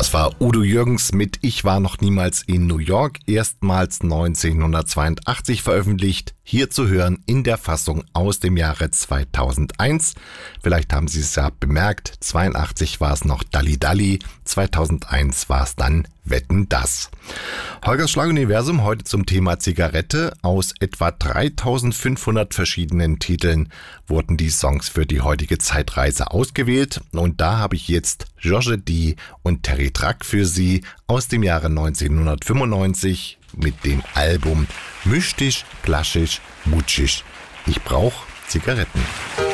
Das war Udo Jürgens mit Ich war noch niemals in New York, erstmals 1982 veröffentlicht, hier zu hören in der Fassung aus dem Jahre 2001. Vielleicht haben Sie es ja bemerkt, 82 war es noch Dalli Dalli, 2001 war es dann Wetten, dass. Holgers Schlaguniversum heute zum Thema Zigarette. Aus etwa 3500 verschiedenen Titeln wurden die Songs für die heutige Zeitreise ausgewählt. Und da habe ich jetzt Georges D. und Terry Track für Sie aus dem Jahre 1995 mit dem Album Mystisch, Klaschisch, Mutschig. Ich brauch Zigaretten.